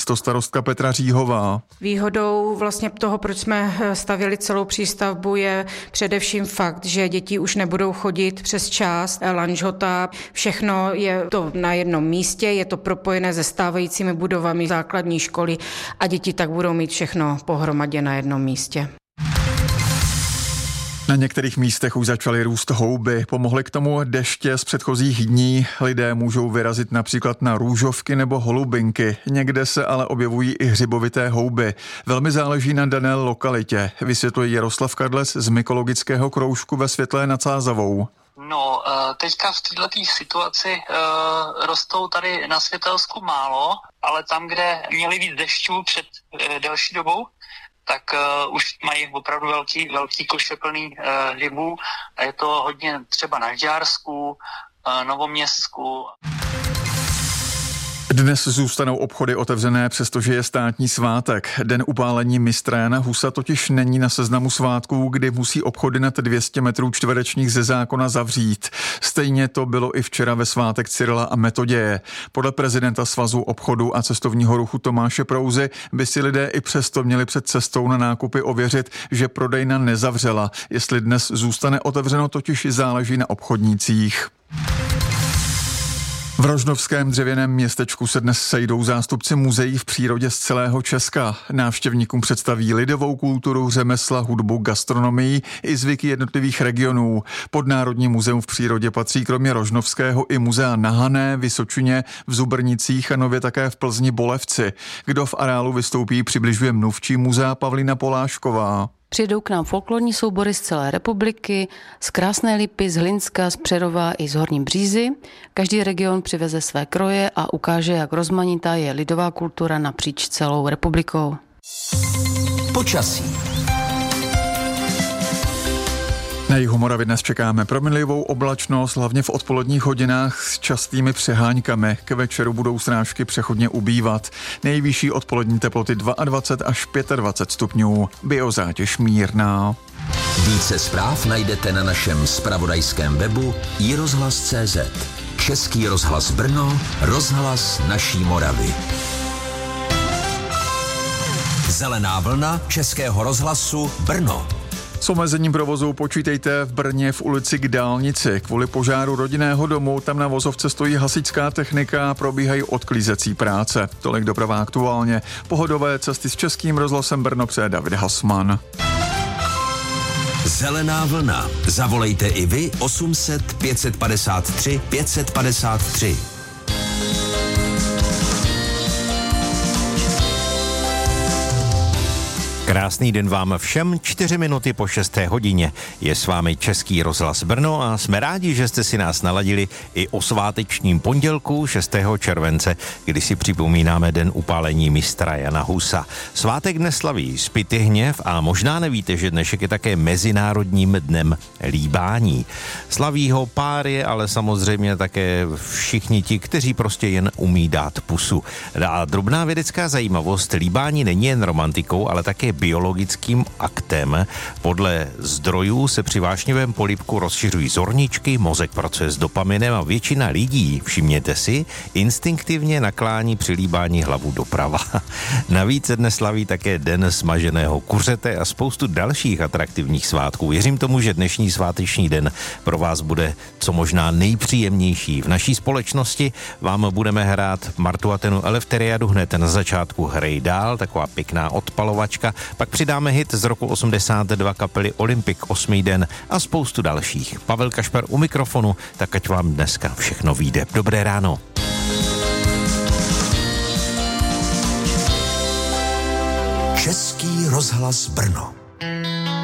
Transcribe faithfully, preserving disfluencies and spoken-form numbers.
místostarostka Petra Říhová. Výhodou vlastně toho, proč jsme stavěli celou přístavbu, je především fakt, že děti už nebudou chodit přes část Lanžhota. Všechno je to na jednom místě, je to propojené se stávajícími budovami základní školy a děti tak budou mít všechno pohromadě na jednom místě. Na některých místech už začaly růst houby. Pomohly k tomu deště z předchozích dní. Lidé můžou vyrazit například na růžovky nebo holubinky. Někde se ale objevují i hřibovité houby. Velmi záleží na dané lokalitě, vysvětluje Jaroslav Kadlec z mykologického kroužku ve Světlé nad Sázavou. No, teďka v této situaci uh, rostou tady na Světelsku málo, ale tam, kde měli víc dešťů před uh, delší dobou, tak uh, už mají opravdu velký, velký koše plný uh, hřibů a je to hodně třeba na Žďársku, uh, Novoměstsku. Dnes zůstanou obchody otevřené, přestože je státní svátek. Den upálení mistra Jana Husa totiž není na seznamu svátků, kdy musí obchody nad dvě stě metrů čtverečních ze zákona zavřít. Stejně to bylo i včera ve svátek Cyrila a Metoděje. Podle prezidenta Svazu obchodu a cestovního ruchu Tomáše Prouzy by si lidé i přesto měli před cestou na nákupy ověřit, že prodejna nezavřela. Jestli dnes zůstane otevřeno, totiž záleží na obchodnících. V rožnovském dřevěném městečku se dnes sejdou zástupci muzeí v přírodě z celého Česka. Návštěvníkům představí lidovou kulturu, řemesla, hudbu, gastronomii i zvyky jednotlivých regionů. Pod Národní muzeum v přírodě patří kromě rožnovského i muzea na Hané, Vysočině, v Zubrnicích a nově také v Plzni Bolevci. Kdo v areálu vystoupí, přibližuje mluvčí muzea Pavlína Polášková. Přijdou k nám folklorní soubory z celé republiky, z Krásné Lípy, z Hlinska, z Přerova i z Horní Břízy. Každý region přiveze své kroje a ukáže, jak rozmanitá je lidová kultura napříč celou republikou. Počasí. Na jihu Moravy dnes čekáme proměnlivou oblačnost, hlavně v odpoledních hodinách s častými přeháňkami. K večeru budou srážky přechodně ubývat. Nejvyšší odpolední teploty dvacet dva až dvacet pět stupňů. Biozátěž mírná. Více zpráv najdete na našem zpravodajském webu i rozhlas tečka cé zet. Český rozhlas Brno, rozhlas naší Moravy. Zelená vlna Českého rozhlasu Brno. S omezením provozu počítejte v Brně v ulici k dálnici. Kvůli požáru rodinného domu tam na vozovce stojí hasičská technika a probíhají odklízecí práce. Tolik doprava aktuálně. Pohodové cesty s Českým rozhlasem Brno přeje David Hasman. Zelená vlna. Zavolejte i vy osm set pět padesát tři pět padesát tři. Krásný den vám všem, čtyři minuty po šesté hodině. Je s vámi Český rozhlas Brno a jsme rádi, že jste si nás naladili i o svátečním pondělku šestého července, kdy si připomínáme den upálení mistra Jana Husa. Svátek dnes slaví Spyty hněv a možná nevíte, že dnešek je také Mezinárodním dnem líbání. Slaví ho páry, ale samozřejmě také všichni ti, kteří prostě jen umí dát pusu. A drobná vědecká zajímavost, líbání není jen romantikou, ale také biologickým aktem. Podle zdrojů se při vášnivém polibku rozšiřují zorničky, mozek pracuje s dopaminem a většina lidí, všimněte si, instinktivně naklání při líbání hlavu doprava. Navíc se dnes slaví také den smaženého kuřete a spoustu dalších atraktivních svátků. Věřím tomu, že dnešní sváteční den pro vás bude co možná nejpříjemnější. V naší společnosti vám budeme hrát Martu Athenu Eleftheriadu hned na začátku Hrej dál, taková pěkná odpalovačka. Pak přidáme hit z roku osmdesát dva kapely Olympic osmý den a spoustu dalších. Pavel Kašpar u mikrofonu, tak ať vám dneska všechno vyjde. Dobré ráno. Český rozhlas Brno.